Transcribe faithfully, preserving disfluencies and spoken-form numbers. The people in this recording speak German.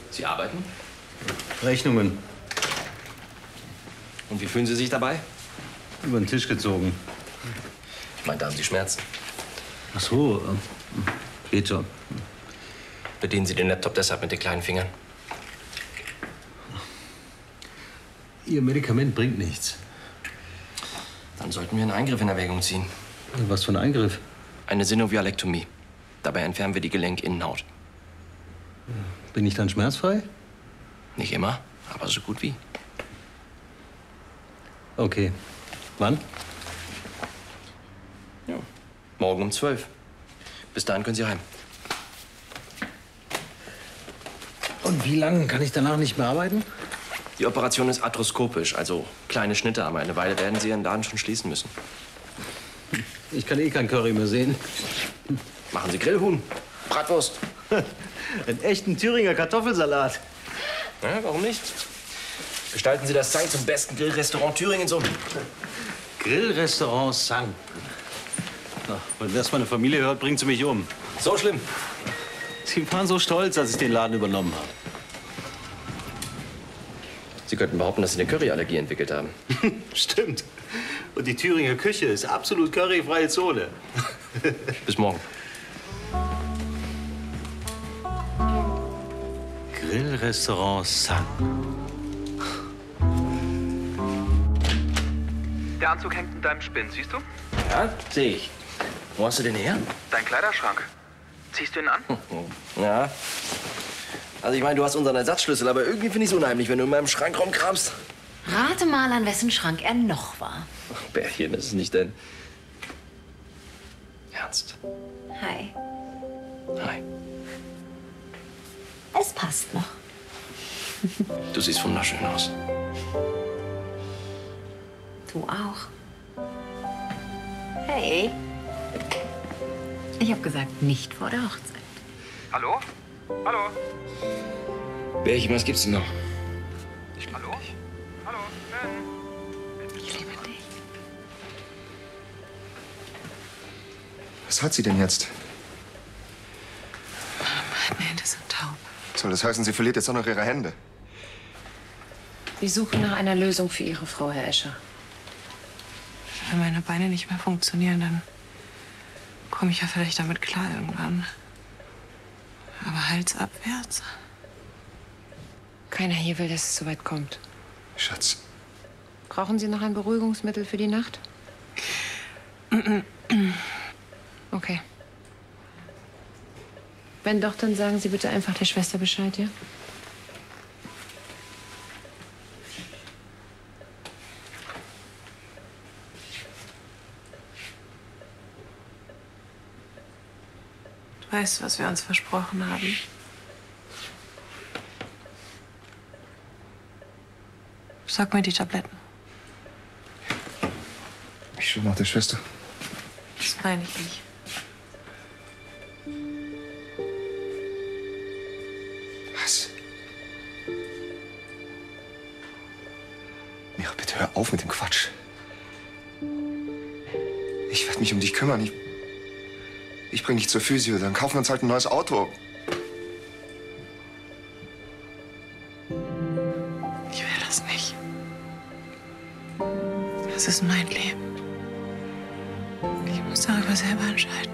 Sie arbeiten? Rechnungen. Und wie fühlen Sie sich dabei? Über den Tisch gezogen. Ich meine, da haben Sie Schmerzen. Ach so, äh, geht schon. Bedienen Sie den Laptop deshalb mit den kleinen Fingern? Ihr Medikament bringt nichts. Dann sollten wir einen Eingriff in Erwägung ziehen. Was für ein Eingriff? Eine Synovialektomie. Dabei entfernen wir die Gelenkinnenhaut. Bin ich dann schmerzfrei? Nicht immer, aber so gut wie. Okay. Wann? Ja. Morgen um zwölf. Bis dahin können Sie heim. Und wie lange kann ich danach nicht mehr arbeiten? Die Operation ist arthroskopisch, also kleine Schnitte, aber eine Weile werden Sie Ihren Laden schon schließen müssen. Ich kann eh kein Curry mehr sehen. Machen Sie Grillhuhn, Bratwurst. Einen echten Thüringer Kartoffelsalat. Ja, warum nicht? Gestalten Sie das Sang zum besten Grillrestaurant Thüringens um. Grillrestaurant Sang. Na, wenn das meine Familie hört, bringt sie mich um. So schlimm. Sie waren so stolz, als ich den Laden übernommen habe. Sie könnten behaupten, dass Sie eine Curryallergie entwickelt haben. Stimmt. Und die Thüringer Küche ist absolut curryfreie Zone. Bis morgen. Grillrestaurant Sang. Der Anzug hängt in deinem Spind, siehst du? Ja, sehe ich. Wo hast du den her? Dein Kleiderschrank. Ziehst du ihn an? Ja. Also ich meine, du hast unseren Ersatzschlüssel, aber irgendwie finde ich es unheimlich, wenn du in meinem Schrank rumkramst. Rate mal, an wessen Schrank er noch war. Ach, Bärchen, das ist nicht dein Ernst. Hi. Hi. Es passt noch. Du siehst wunderschön aus. Du auch. Hey. Ich habe gesagt, nicht vor der Hochzeit. Hallo? Hallo? Bärchen, was gibt's denn noch? Hallo? Hallo? Ben? Ich liebe dich. Was hat sie denn jetzt? Meine Hände sind taub. Soll das heißen, sie verliert jetzt auch noch ihre Hände? Wir suchen nach einer Lösung für Ihre Frau, Herr Escher. Wenn meine Beine nicht mehr funktionieren, dann komme ich ja vielleicht damit klar irgendwann. Aber halsabwärts? Keiner hier will, dass es so weit kommt. Schatz. Brauchen Sie noch ein Beruhigungsmittel für die Nacht? Okay. Wenn doch, dann sagen Sie bitte einfach der Schwester Bescheid, ja? Du weißt, was wir uns versprochen haben. Sag mir die Tabletten. Ich schon nach der Schwester. Das meine ich nicht. Was? Mira, bitte hör auf mit dem Quatsch. Ich werde mich um dich kümmern. Ich, ich bring dich zur Physio. Dann kaufen wir uns halt ein neues Auto. Ich will das nicht. Das ist mein Leben. Ich muss darüber selber entscheiden.